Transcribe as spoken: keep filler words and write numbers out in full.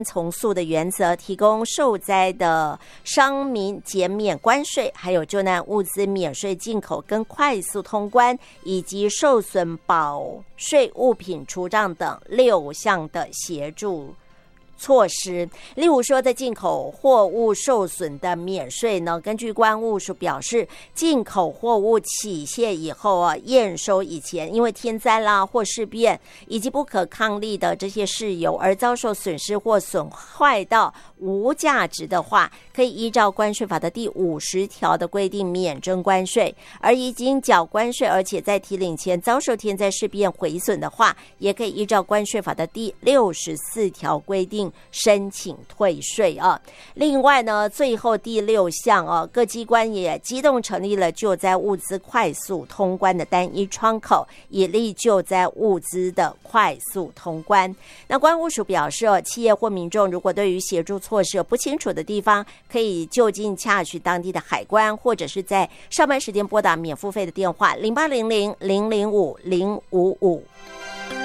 从速的原则，提供受灾的商民减免关税，还有救难物资免税进口跟快速通关，以及受损保税物品除账等六项的协助措施。例如说，在进口货物受损的免税呢，根据关务署表示，进口货物起卸以后啊，验收以前，因为天灾啦或事变以及不可抗力的这些事由而遭受损失或损坏到无价值的话，可以依照关税法的第五十条的规定免征关税；而已经缴关税而且在提领前遭受天灾事变毁损的话，也可以依照关税法的第六十四条规定申请退税啊。另外呢，最后第六项啊，各机关也机动成立了救灾物资快速通关的单一窗口，以利救灾物资的快速通关。那关务署表示，企业或民众如果对于协助措施有不清楚的地方，可以就近洽询当地的海关，或者是在上班时间拨打免付费的电话零八零零零零五零五五。